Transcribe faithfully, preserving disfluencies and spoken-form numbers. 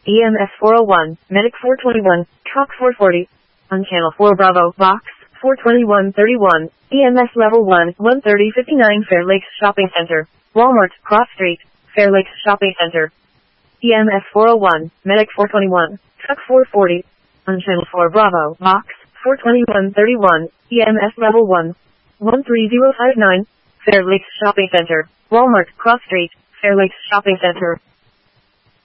E M S four oh one, Medic four twenty-one, Truck four forty. On Channel four Bravo, Box four twenty-one thirty-one, E M S Level one, one thirty fifty-nine Fair Lakes Shopping Center, Walmart, Cross Street, Fair Lakes Shopping Center. E M S four oh one, Medic four twenty-one, Truck four forty. On Channel four Bravo, Box four twenty-one thirty-one, E M S Level one, one three zero five nine, Fair Lakes Shopping Center, Walmart, Cross Street, Fair Lakes Shopping Center.